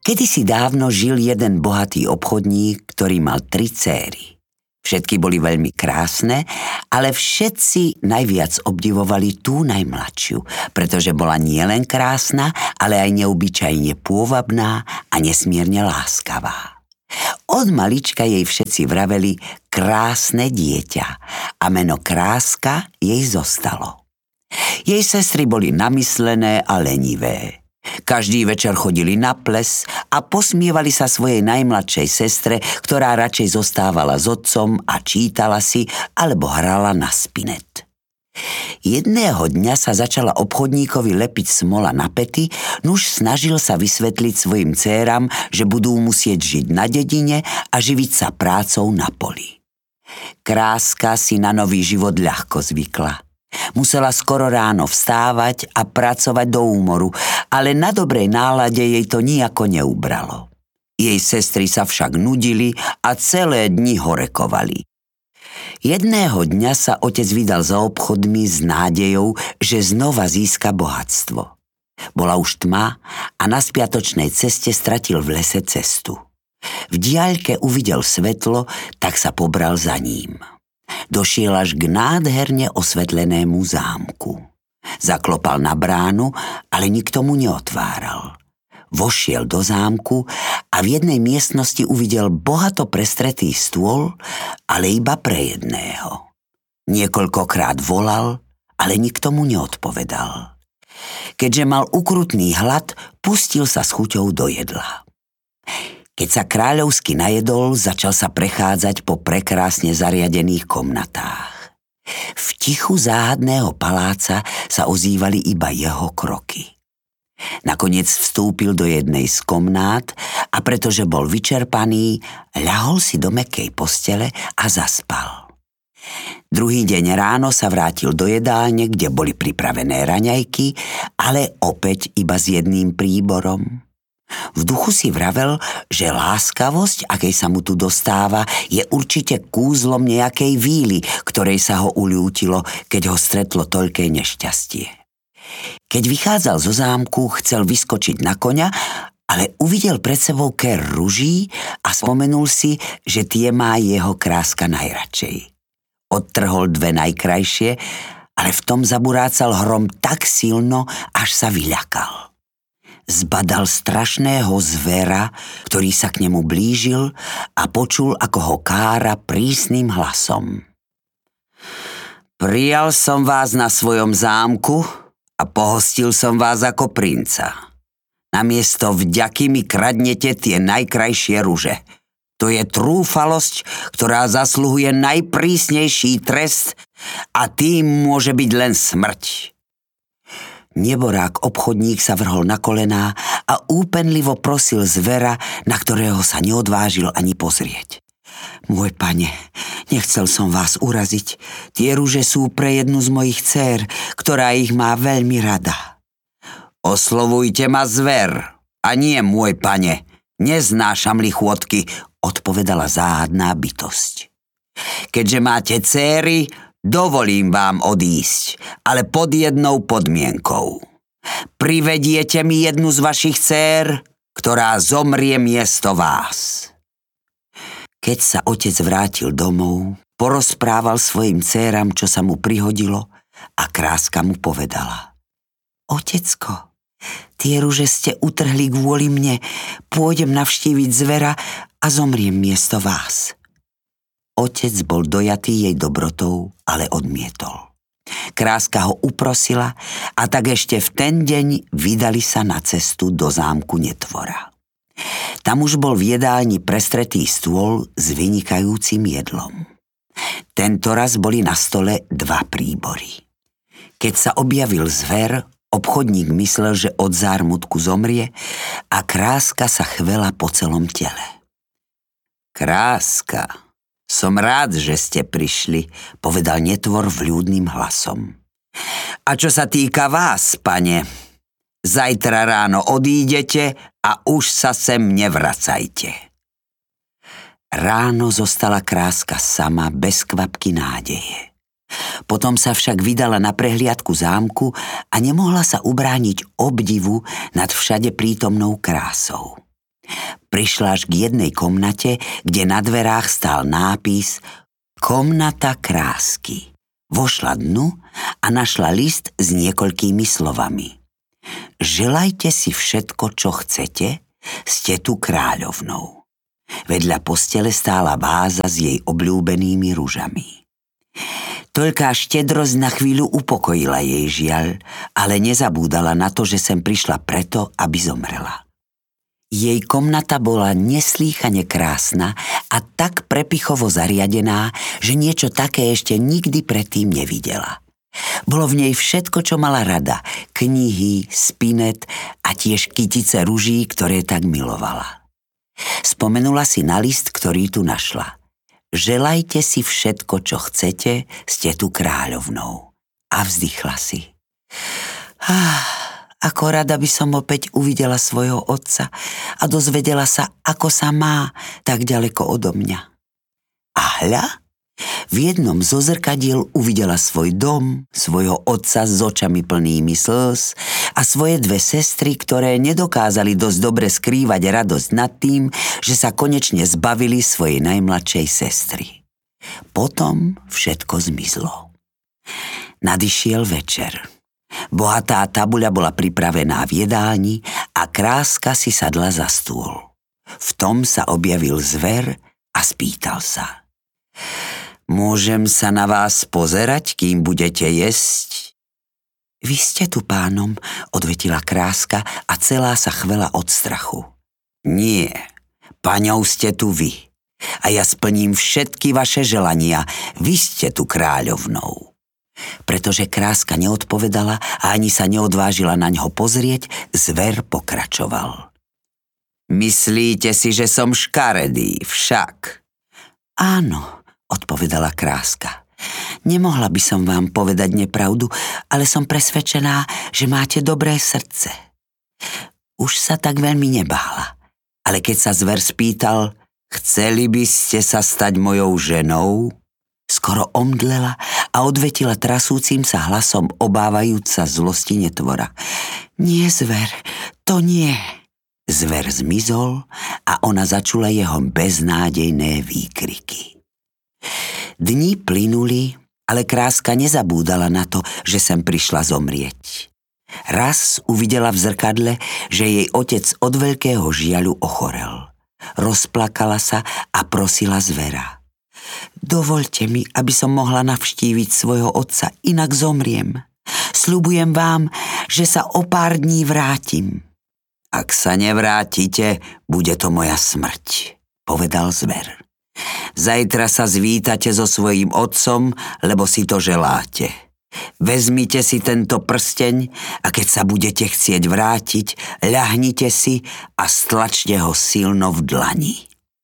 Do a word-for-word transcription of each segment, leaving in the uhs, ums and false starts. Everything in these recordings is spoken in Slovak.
Kedysi dávno žil jeden bohatý obchodník, ktorý mal tri céry. Všetky boli veľmi krásne, ale všetci najviac obdivovali tú najmladšiu, pretože bola nielen krásna, ale aj neobyčajne pôvabná a nesmierne láskavá. Od malička jej všetci vraveli krásne dieťa a meno Kráska jej zostalo. Jej sestry boli namyslené a lenivé. Každý večer chodili na ples a posmievali sa svojej najmladšej sestre, ktorá radšej zostávala s otcom a čítala si alebo hrala na spinet. Jedného dňa sa začala obchodníkovi lepiť smola na päty, nuž snažil sa vysvetliť svojim dcéram, že budú musieť žiť na dedine a živiť sa prácou na poli. Kráska si na nový život ľahko zvykla. Musela skoro ráno vstávať a pracovať do úmoru, ale na dobrej nálade jej to nijako neubralo. Jej sestry sa však nudili a celé dni horekovali. Jedného dňa sa otec vydal za obchodmi s nádejou, že znova získa bohatstvo. Bola už tma a na spiatočnej ceste stratil v lese cestu. V diaľke uvidel svetlo, tak sa pobral za ním. Došiel až k nádherne osvetlenému zámku. Zaklopal na bránu, ale nikto mu neotváral. Vošiel do zámku a v jednej miestnosti uvidel bohato prestretý stôl, ale iba pre jedného. Niekoľkokrát volal, ale nikto mu neodpovedal. Keďže mal ukrutný hlad, pustil sa s chuťou do jedla. Keď sa kráľovsky najedol, začal sa prechádzať po prekrásne zariadených komnatách. V tichu záhadného paláca sa ozývali iba jeho kroky. Nakoniec vstúpil do jednej z komnát a pretože bol vyčerpaný, ľahol si do mäkkej postele a zaspal. Druhý deň ráno sa vrátil do jedálne, kde boli pripravené raňajky, ale opäť iba s jedným príborom. V duchu si vravel, že láskavosť, akej sa mu tu dostáva, je určite kúzlom nejakej víly, ktorej sa ho uľútilo, keď ho stretlo toľké nešťastie. Keď vychádzal zo zámku, chcel vyskočiť na koňa, ale uvidel pred sebou ker ruží a spomenul si, že tie má jeho Kráska najradšej. Odtrhol dve najkrajšie, ale v tom zaburácal hrom tak silno, až sa vyľakal. Zbadal strašného zvera, ktorý sa k nemu blížil a počul, ako ho kára prísnym hlasom. Prijal som vás na svojom zámku a pohostil som vás ako princa. Namiesto vďaky mi kradnete tie najkrajšie ruže. To je trúfalosť, ktorá zasluhuje najprísnejší trest a tým môže byť len smrť. Neborák obchodník sa vrhol na kolená a úpenlivo prosil zvera, na ktorého sa neodvážil ani pozrieť. Môj pane, nechcel som vás uraziť. Tie ruže sú pre jednu z mojich dcér, ktorá ich má veľmi rada. Oslovujte ma zver, a nie môj pane. Neznášam lichvotky, odpovedala záhadná bytosť. Keďže máte dcéry, dovolím vám odísť, ale pod jednou podmienkou. Privediete mi jednu z vašich dcér, ktorá zomrie miesto vás. Keď sa otec vrátil domov, porozprával svojim dcéram, čo sa mu prihodilo, a Kráska mu povedala. Otecko, tie ruže ste utrhli kvôli mne, pôjdem navštíviť zvera a zomriem miesto vás. Otec bol dojatý jej dobrotou, ale odmietol. Kráska ho uprosila a tak ešte v ten deň vydali sa na cestu do zámku Netvora. Tam už bol v jedálni prestretý stôl s vynikajúcim jedlom. Tento raz boli na stole dva príbory. Keď sa objavil zver, obchodník myslel, že od zármutku zomrie a Kráska sa chvela po celom tele. Kráska, som rád, že ste prišli, povedal Netvor vľúdnym hlasom. A čo sa týka vás, pane, zajtra ráno odídete a už sa sem nevracajte. Ráno zostala Kráska sama bez kvapky nádeje. Potom sa však vydala na prehliadku zámku a nemohla sa ubrániť obdivu nad všade prítomnou krásou. Prišla až k jednej komnate, kde na dverách stál nápis Komnata krásky. Vošla dnu a našla list s niekoľkými slovami. Želajte si všetko, čo chcete, ste tu kráľovnou. Vedľa postele stála váza s jej obľúbenými ružami. Toľká štedrosť na chvíľu upokojila jej žiaľ, ale nezabúdala na to, že sem prišla preto, aby zomrela. Jej komnata bola neslýchane krásna a tak prepichovo zariadená, že niečo také ešte nikdy predtým nevidela. Bolo v nej všetko, čo mala rada, knihy, spinet a tiež kytice ruží, ktoré tak milovala. Spomenula si na list, ktorý tu našla. Želajte si všetko, čo chcete, ste tu kráľovnou. A vzdychla si. Ah, ako rada by som opäť uvidela svojho otca a dozvedela sa, ako sa má tak ďaleko odo mňa. A hľa, v jednom zo zrkadiel uvidela svoj dom, svojho otca s očami plnými slz a svoje dve sestry, ktoré nedokázali dosť dobre skrývať radosť nad tým, že sa konečne zbavili svojej najmladšej sestry. Potom všetko zmizlo. Nadišiel večer. Bohatá tabuľa bola pripravená v jedálni a kráska si sadla za stôl. V tom sa objavil zver a spýtal sa. Môžem sa na vás pozerať, kým budete jesť? Vy ste tu pánom, odvetila kráska a celá sa chvela od strachu. Nie, paňou ste tu vy a ja splním všetky vaše želania, vy ste tu kráľovnou. Pretože kráska neodpovedala a ani sa neodvážila na ňo pozrieť, zver pokračoval. Myslíte si, že som škaredý, však? Áno, odpovedala kráska. Nemohla by som vám povedať nepravdu, ale som presvedčená, že máte dobré srdce. Už sa tak veľmi nebála, ale keď sa zver spýtal, chceli by ste sa stať mojou ženou? Skoro omdlela a odvetila trasúcim sa hlasom, obávajúca zlosti netvora. Nie, zver, to nie. Zver zmizol a ona začula jeho beznádejné výkriky. Dni plynuli, ale kráska nezabúdala na to, že sem prišla zomrieť. Raz uvidela v zrkadle, že jej otec od veľkého žiaľu ochorel. Rozplakala sa a prosila zvera. Dovoľte mi, aby som mohla navštíviť svojho otca, inak zomriem. Sľubujem vám, že sa o pár dní vrátim. Ak sa nevrátite, bude to moja smrť, povedal zver. Zajtra sa zvítate so svojím otcom, lebo si to želáte. Vezmite si tento prsteň a keď sa budete chcieť vrátiť, ľahnite si a stlačte ho silno v dlani.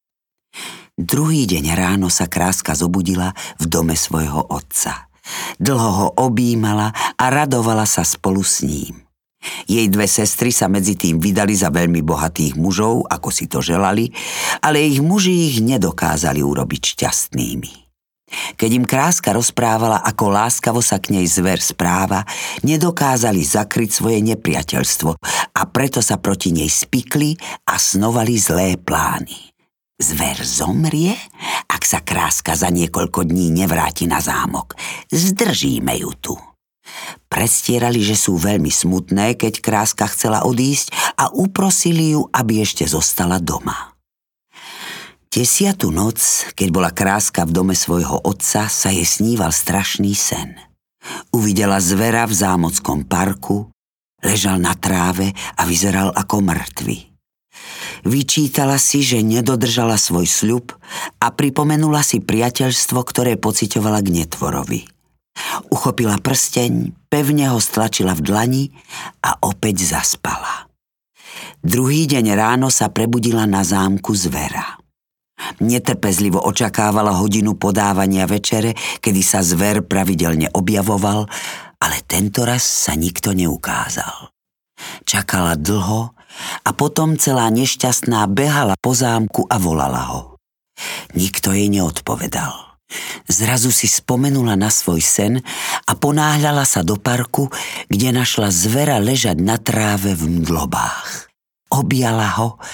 Druhý deň ráno sa kráska zobudila v dome svojho otca. Dlho ho objímala a radovala sa spolu s ním. Jej dve sestry sa medzi tým vydali za veľmi bohatých mužov, ako si to želali, ale ich muži ich nedokázali urobiť šťastnými. Keď im kráska rozprávala, ako láskavo sa k nej zver správa, nedokázali zakryť svoje nepriateľstvo a preto sa proti nej spikli a snovali zlé plány. Zver zomrie, ak sa kráska za niekoľko dní nevráti na zámok. Zdržíme ju tu. Predstierali, že sú veľmi smutné, keď kráska chcela odísť a uprosili ju, aby ešte zostala doma. Desiatu noc, keď bola kráska v dome svojho otca, sa jej sníval strašný sen. Uvidela zvera v zámockom parku, ležal na tráve a vyzeral ako mŕtvy. Vyčítala si, že nedodržala svoj sľub a pripomenula si priateľstvo, ktoré pociťovala k netvorovi. Uchopila prsteň, pevne ho stlačila v dlani a opäť zaspala. Druhý deň ráno sa prebudila na zámku zvera. Netrpezlivo očakávala hodinu podávania večere, kedy sa zver pravidelne objavoval, ale tentoraz sa nikto neukázal. Čakala dlho a potom celá nešťastná behala po zámku a volala ho. Nikto jej neodpovedal. Zrazu si spomenula na svoj sen a ponáhľala sa do parku, kde našla zvera ležať na tráve v mdlobách. Objala ho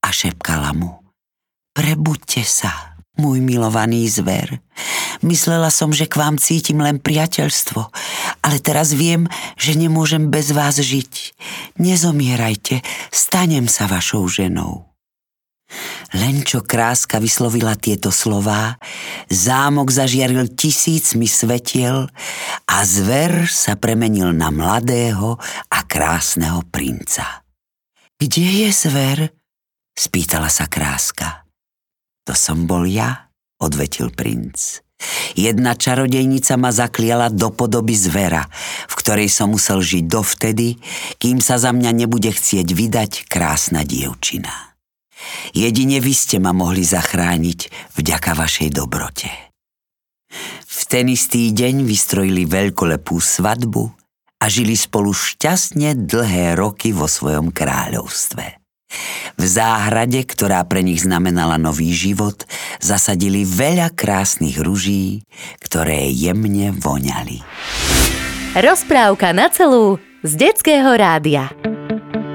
a šepkala mu: Prebuďte sa, môj milovaný zver. Myslela som, že k vám cítim len priateľstvo, ale teraz viem, že nemôžem bez vás žiť. Nezomierajte, stanem sa vašou ženou. Len čo Kráska vyslovila tieto slová, zámok zažiaril tisícmi svetiel a zver sa premenil na mladého a krásneho princa. Kde je zver? Spýtala sa Kráska. To som bol ja, odvetil princ. Jedna čarodejnica ma zakliala do podoby zvera, v ktorej som musel žiť dovtedy, kým sa za mňa nebude chcieť vydať krásna dievčina. Jedine vy ste ma mohli zachrániť vďaka vašej dobrote. V ten istý deň vystrojili veľkolepú svadbu a žili spolu šťastne dlhé roky vo svojom kráľovstve. V záhrade, ktorá pre nich znamenala nový život, zasadili veľa krásnych ruží, ktoré jemne voňali. Rozprávka na celú z Detského rádia.